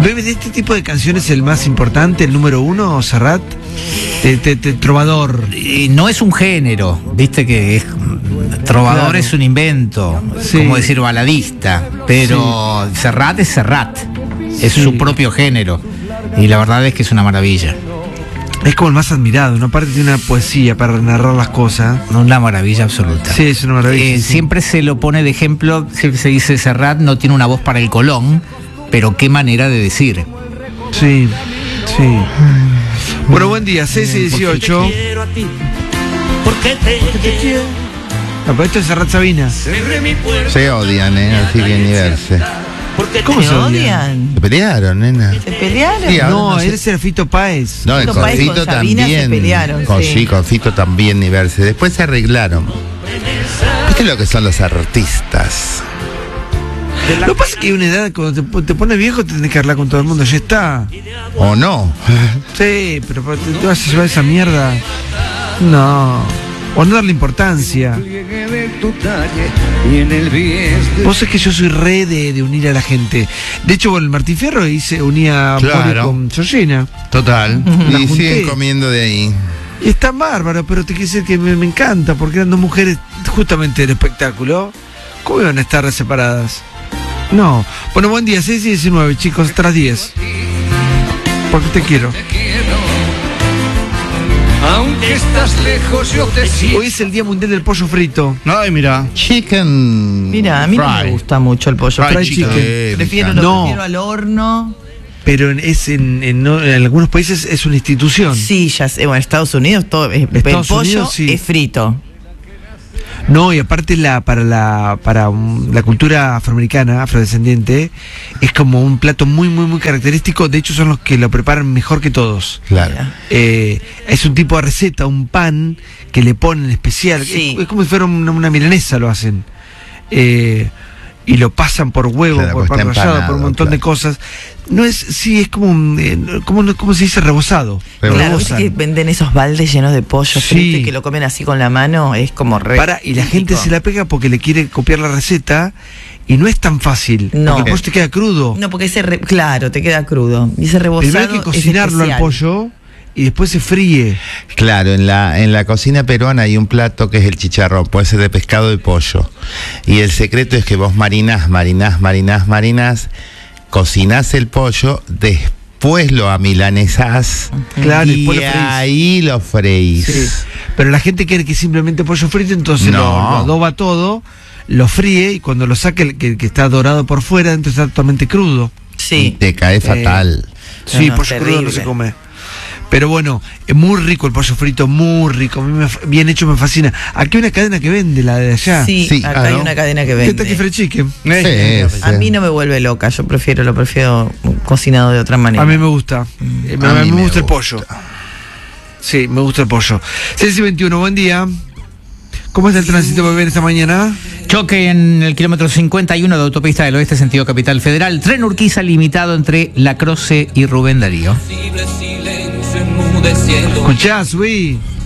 Bebe, de este tipo de canciones el más importante, el número uno, Serrat, trovador. No es un género, viste que trovador, claro, es un invento, sí, como decir baladista, pero sí, Serrat es Serrat, es sí, su propio género, y la verdad es que es una maravilla. Es como el más admirado, ¿no? Aparte tiene una poesía para narrar las cosas. Una maravilla absoluta. Sí, es una maravilla. Sí. Siempre se lo pone de ejemplo, siempre se dice Serrat no tiene una voz para el Colón, pero qué manera de decir. Sí, sí. Bueno, buen día, 6:18. Porque te quiero. No, pero esto es Serrat Sabina. Se odian, así bien ni verse. ¿Cómo se odian? Se pelearon, nena. ¿Se pelearon? Sí, no, él es el Fito Páez. No, Fito con Páez Fito con Sabina también. se pelearon, sí. Con Fito también ni verse. Después se arreglaron. ¿Viste lo que son los artistas? Lo que pasa es que hay una edad, cuando te pones viejo, te tenés que hablar con todo el mundo, ya está. ¿O no? Sí, pero te vas a llevar esa mierda. No. O no darle importancia. Vos sabés que yo soy re de unir a la gente. De hecho, bueno, el Martín Fierro unía a Poli con Georgina. Total. Y siguen comiendo de ahí. Y está bárbaro, pero te quiero decir que me encanta, porque eran dos mujeres justamente del espectáculo. ¿Cómo iban a estar separadas? No. Bueno, buen día, 6:19, chicos, hasta las 10. Porque te quiero. Aunque estás lejos, yo te sigo. Hoy es el Día Mundial del Pollo Frito. Ay, mira. Chicken. Mira, a mí no me gusta mucho el pollo Fried frito. chicken. Prefiero al horno. Pero en algunos países es una institución. Sí, ya sé. Bueno, en Estados Unidos todo el pollo sí, es frito. No, y aparte para la cultura afroamericana, afrodescendiente, es como un plato muy, muy, muy característico. De hecho, son los que lo preparan mejor que todos. Claro. Es un tipo de receta, un pan que le ponen especial. Sí. Es como si fuera una milanesa, lo hacen. Y lo pasan por huevo, claro, por pan rallado, por un montón de cosas. No es, sí, es como ¿cómo se dice? Rebozado. Claro, es que venden esos baldes llenos de pollo frito y que lo comen así con la mano, es como re. Y la gente se la pega porque le quiere copiar la receta y no es tan fácil. No. Porque el pollo te queda crudo. No, porque claro, te queda crudo. Y ese rebozado. Primero hay que cocinarlo al pollo y después se fríe. Claro, en la cocina peruana hay un plato que es el chicharrón, puede ser de pescado y pollo. Y el secreto es que vos marinás, cocinás el pollo, después lo amilanesás, claro, y ahí lo freís. Sí. Pero la gente quiere que simplemente pollo frito, entonces lo adoba todo, lo fríe y cuando lo saque, que está dorado por fuera, entonces está totalmente crudo. Sí. Y te cae fatal. Sí, pollo terrible. Crudo no se come. Pero bueno, es muy rico el pollo frito, muy rico. A mí bien hecho me fascina. Aquí hay una cadena que vende, la de allá. Sí, acá hay una cadena que vende. Kentucky Fried Chicken. A mí no me vuelve loca, yo lo prefiero cocinado de otra manera. A mí me gusta. A mí me gusta el pollo. Sí, me gusta el pollo. 6:21, buen día. ¿Cómo está el tránsito, bebé, esta mañana? Choque en el kilómetro 51 de autopista del oeste, sentido Capital Federal. Tren Urquiza limitado entre La Croce y Rubén Darío. Escuchá, subí.